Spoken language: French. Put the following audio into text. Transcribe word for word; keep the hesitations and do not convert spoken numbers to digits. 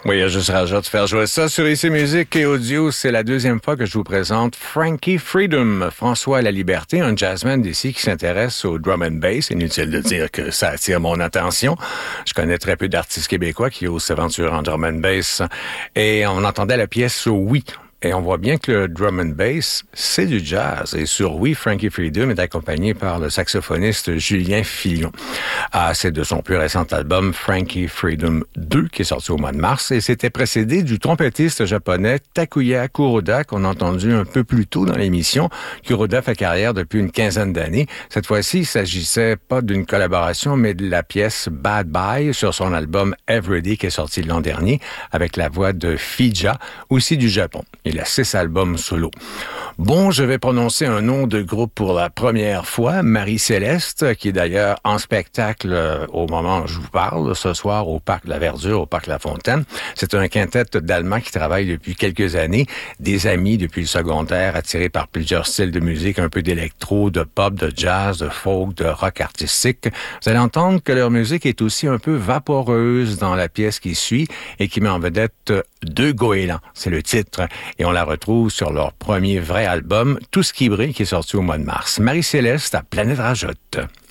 Oui, je juste rajoute de faire jouer ça sur I C Musique et Audio. C'est la deuxième fois que je vous présente Frankie Freedom, François La Liberté, un jazzman d'ici qui s'intéresse au drum and bass. Inutile de dire que ça attire mon attention. Je connais très peu d'artistes québécois qui osent s'aventurer en drum and bass. Et on entendait la pièce Oui. Et on voit bien que le drum and bass, c'est du jazz. Et sur Oui, Frankie Freedom est accompagné par le saxophoniste Julien Fillon. Ah, c'est de son plus récent album Frankie Freedom deux qui est sorti au mois de mars. Et c'était précédé du trompettiste japonais Takuya Kuroda qu'on a entendu un peu plus tôt dans l'émission. Kuroda fait carrière depuis une quinzaine d'années. Cette fois-ci, il s'agissait pas d'une collaboration, mais de la pièce Bad Bye sur son album Everyday qui est sorti l'an dernier avec la voix de Fija, aussi du Japon. Il a six albums solo. Bon, je vais prononcer un nom de groupe pour la première fois, Marie-Céleste, qui est d'ailleurs en spectacle au moment où je vous parle, ce soir au Parc de la Verdure, au Parc La Fontaine. C'est un quintet d'Allemands qui travaille depuis quelques années, des amis depuis le secondaire, attirés par plusieurs styles de musique, un peu d'électro, de pop, de jazz, de folk, de rock artistique. Vous allez entendre que leur musique est aussi un peu vaporeuse dans la pièce qui suit et qui met en vedette Deux goélands, c'est le titre. Et on la retrouve sur leur premier vrai album, Tout ce qui brille, qui est sorti au mois de mars. Marie-Céleste à Planète Rajotte.